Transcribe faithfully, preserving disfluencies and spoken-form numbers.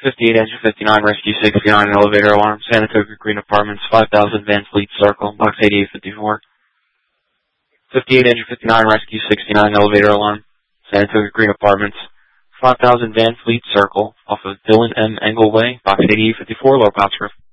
fifty-eight engine fifty-nine, rescue sixty-nine, elevator alarm, Sanatoga Green Apartments, five thousand Van Fleet Circle, box eighty-eight fifty-four. fifty-eight engine fifty-nine, rescue sixty-nine, elevator alarm, Sanatoga Green Apartments, five thousand Van Fleet Circle, off of Dylan M. Engel Way, box eighty-eight fifty-four, low Pottsgrove.